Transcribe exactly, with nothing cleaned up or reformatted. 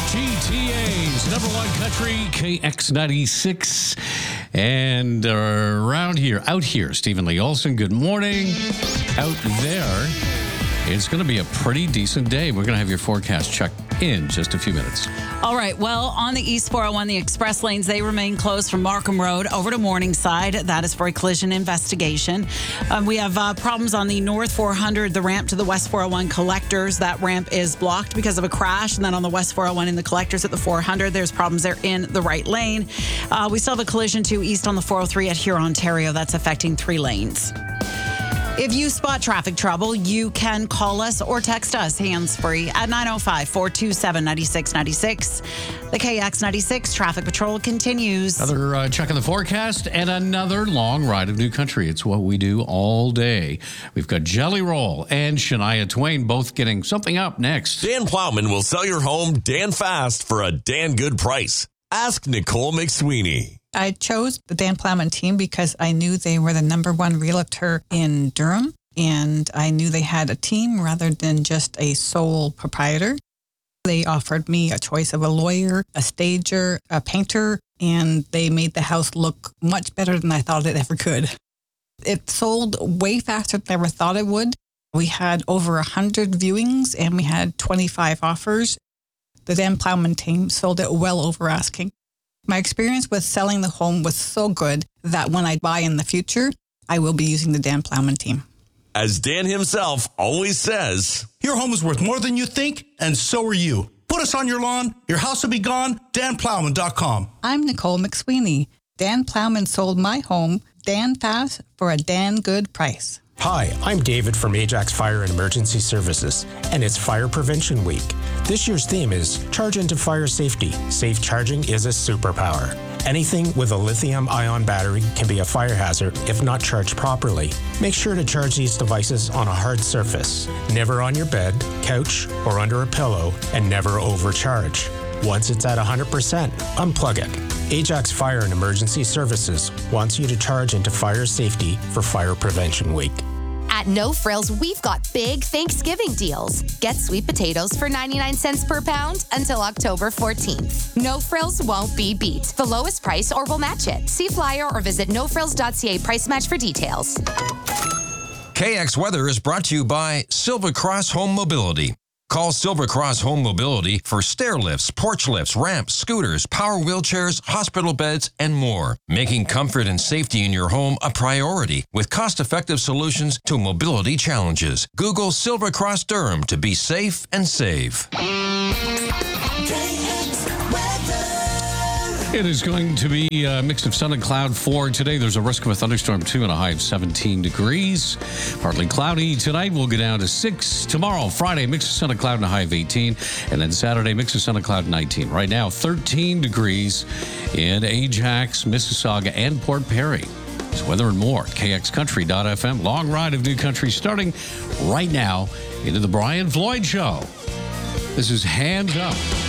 G T A's number one country, K X ninety-six. And uh, around here, out here, Stephen Lee Olson, good morning. Out there, it's going to be a pretty decent day. We're going to have your forecast checked in just a few minutes. All right. Well, on the East four oh one, the express lanes, they remain closed from Markham Road over to Morningside. That is for a collision investigation. Um, we have uh, problems on the North four hundred, the ramp to the West four oh one collectors. That ramp is blocked because of a crash. And then on the West four oh one in the collectors at the four hundred, there's problems there in the right lane. Uh, we still have a collision to east on the four oh three at Huron, Ontario. That's affecting three lanes. If you spot traffic trouble, you can call us or text us hands-free at nine oh five, four two seven, nine six nine six. The K X ninety-six Traffic Patrol continues. Another uh, check of the forecast and another long ride of new country. It's what we do all day. We've got Jelly Roll and Shania Twain both getting something up next. Dan Plowman will sell your home Dan fast for a Dan good price. Ask Nicole McSweeney. I chose the Dan Plowman team because I knew they were the number one realtor in Durham, and I knew they had a team rather than just a sole proprietor. They offered me a choice of a lawyer, a stager, a painter, and they made the house look much better than I thought it ever could. It sold way faster than I ever thought it would. We had over one hundred viewings, and we had twenty-five offers. The Dan Plowman team sold it well over asking. My experience with selling the home was so good that when I buy in the future, I will be using the Dan Plowman team. As Dan himself always says, your home is worth more than you think, and so are you. Put us on your lawn, your house will be gone, dan plowman dot com. I'm Nicole McSweeney. Dan Plowman sold my home, Dan fast, for a Dan good price. Hi, I'm David from Ajax Fire and Emergency Services, and it's Fire Prevention Week. This year's theme is Charge into Fire Safety. Safe charging is a superpower. Anything with a lithium-ion battery can be a fire hazard if not charged properly. Make sure to charge these devices on a hard surface, never on your bed, couch, or under a pillow, and never overcharge. Once it's at one hundred percent, unplug it. Ajax Fire and Emergency Services wants you to charge into fire safety for Fire Prevention Week. At No Frills, we've got big Thanksgiving deals. Get sweet potatoes for ninety-nine cents per pound until October fourteenth. No Frills won't be beat. The lowest price or we'll match it. See flyer or visit no frills dot c a price match for details. K X Weather is brought to you by Silver Cross Home Mobility. Call Silver Cross Home Mobility for stair lifts, porch lifts, ramps, scooters, power wheelchairs, hospital beds, and more. Making comfort and safety in your home a priority with cost-effective solutions to mobility challenges. Google Silver Cross Durham to be safe and save. It is going to be a mix of sun and cloud for today. There's a risk of a thunderstorm, too, and a high of seventeen degrees. Partly cloudy. Tonight, we'll go down to six. Tomorrow, Friday, mix of sun and cloud and a high of eighteen. And then Saturday, mix of sun and cloud, nineteen. Right now, thirteen degrees in Ajax, Mississauga, and Port Perry. It's weather and more at k x country dot f m. Long ride of new country starting right now into the Brian Floyd Show. This is Hands Up.